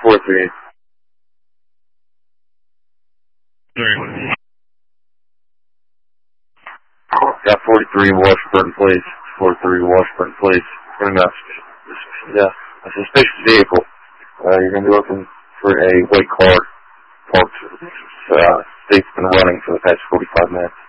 438. Sorry. Got 43 Washburn Place. 43 Washburn Place. Bring up. Yeah, a suspicious vehicle. You're going to be looking for a white car parked. State's been running for the past 45 minutes.